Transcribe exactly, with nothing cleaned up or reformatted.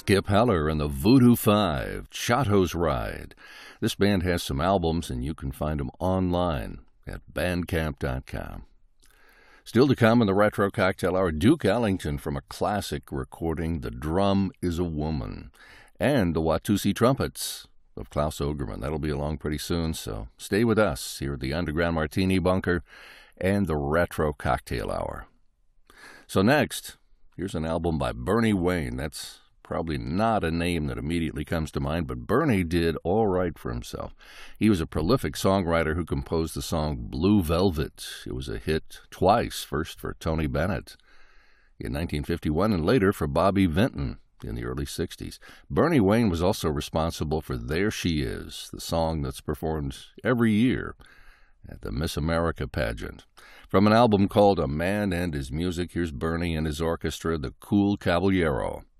Skip Heller and the Voodoo Five, Chateau's Ride. This band has some albums, and you can find them online at bandcamp dot com. Still to come in the Retro Cocktail Hour, Duke Ellington from a classic recording, The Drum is a Woman, and the Watusi Trumpets of Klaus Ogerman. That'll be along pretty soon, so stay with us here at the Underground Martini Bunker and the Retro Cocktail Hour. So next, here's an album by Bernie Wayne. That's probably not a name that immediately comes to mind, but Bernie did all right for himself. He was a prolific songwriter who composed the song Blue Velvet. It was a hit twice, first for Tony Bennett in nineteen fifty-one and later for Bobby Vinton in the early sixties. Bernie Wayne was also responsible for There She Is, the song that's performed every year at the Miss America pageant. From an album called A Man and His Music, here's Bernie and his orchestra, the Cool Caballero.